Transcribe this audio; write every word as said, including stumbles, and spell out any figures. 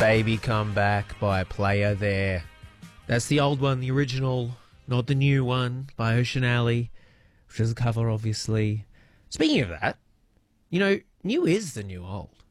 Baby Come Back by Player there. That's the old one, the original, not the new one by Ocean Alley, which is a cover, obviously. Speaking of that, you know, new is the new old.